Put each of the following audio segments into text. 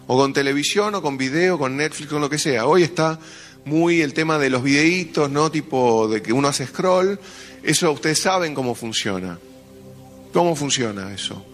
O con televisión, o con video, con Netflix, con lo que sea. Hoy está muy el tema de los videitos, ¿no? Tipo de que uno hace scroll. Eso ustedes saben cómo funciona. ¿Cómo funciona eso?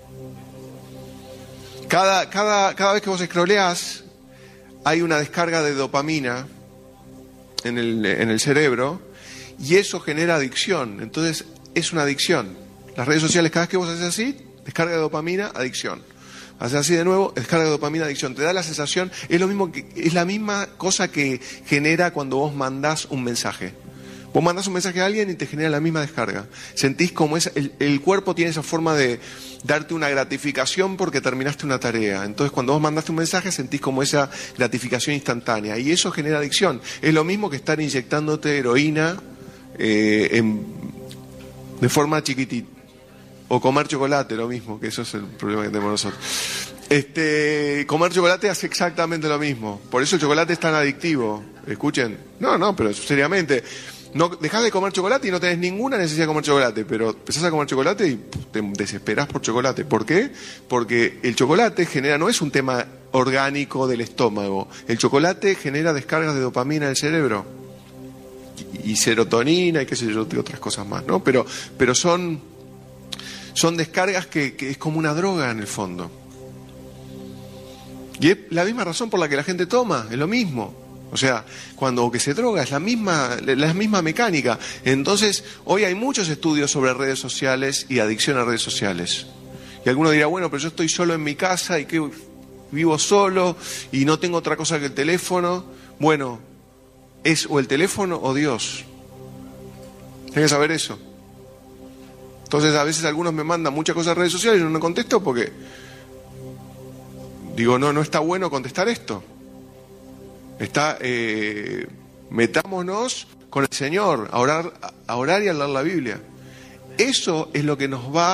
Cada vez que vos scrolleás, hay una descarga de dopamina en el cerebro, y eso genera adicción. Entonces, es una adicción. Las redes sociales, cada vez que vos haces así, descarga de dopamina, adicción. Haces así de nuevo, descarga de dopamina, adicción. Te da la sensación, es la misma cosa que genera cuando vos mandás un mensaje. Vos mandás un mensaje a alguien y te genera la misma descarga. Sentís como el cuerpo tiene esa forma de darte una gratificación porque terminaste una tarea. Entonces, cuando vos mandaste un mensaje, sentís como esa gratificación instantánea. Y eso genera adicción. Es lo mismo que estar inyectándote heroína de forma chiquitita. O comer chocolate, lo mismo, que eso es el problema que tenemos nosotros. Comer chocolate hace exactamente lo mismo. Por eso el chocolate es tan adictivo. Escuchen. No, pero seriamente. No, dejás de comer chocolate y no tenés ninguna necesidad de comer chocolate, pero empezás a comer chocolate y te desesperás por chocolate. ¿Por qué? Porque el chocolate no es un tema orgánico del estómago. El chocolate genera descargas de dopamina en el cerebro. Y serotonina y qué sé yo, otras cosas más, ¿no? Pero son descargas que es como una droga en el fondo. Y es la misma razón por la que la gente toma, es lo mismo. O sea, cuando que se droga es la misma mecánica. Entonces, hoy hay muchos estudios sobre redes sociales y adicción a redes sociales. Y alguno dirá, bueno, pero yo estoy solo en mi casa y que vivo solo y no tengo otra cosa que el teléfono. Bueno, es o el teléfono o Dios. Tienes que saber eso. Entonces, a veces algunos me mandan muchas cosas en redes sociales y no contesto porque digo, no está bueno contestar esto. Metámonos con el Señor, a orar y a leer la Biblia. Eso es lo que nos va